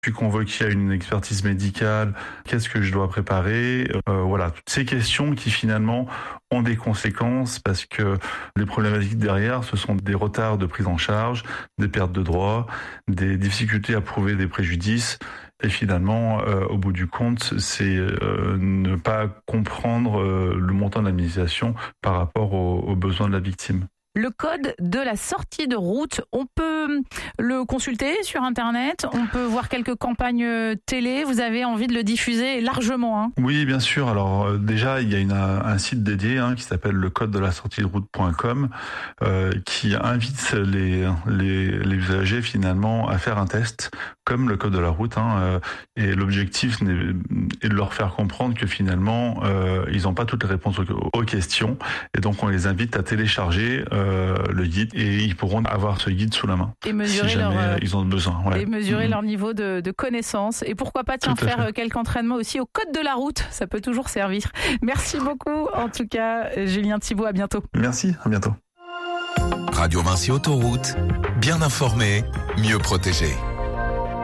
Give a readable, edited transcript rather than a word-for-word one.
Je suis convoqué à une expertise médicale, qu'est-ce que je dois préparer, voilà, toutes ces questions qui finalement ont des conséquences parce que les problématiques derrière, ce sont des retards de prise en charge, des pertes de droits, des difficultés à prouver des préjudices. Et finalement, au bout du compte, c'est ne pas comprendre le montant de l'indemnisation par rapport aux besoins de la victime. Le code de la sortie de route, on peut le consulter sur Internet, on peut voir quelques campagnes télé, vous avez envie de le diffuser largement, hein? Oui, bien sûr. Alors déjà, il y a un site dédié qui s'appelle le code de la sortie de route.com qui invite les usagers finalement à faire un test comme le code de la route. Et l'objectif est de leur faire comprendre que finalement, ils n'ont pas toutes les réponses aux questions. Et donc, on les invite à télécharger le guide et ils pourront avoir ce guide sous la main et mesurer si jamais ils ont besoin. Ouais. Et mesurer leur niveau de connaissance. Et pourquoi pas faire quelques entraînements aussi au code de la route. Ça peut toujours servir. Merci beaucoup. En tout cas, Julien Thibault, à bientôt. Merci, à bientôt. Radio Vinci Autoroute, bien informé, mieux protégé.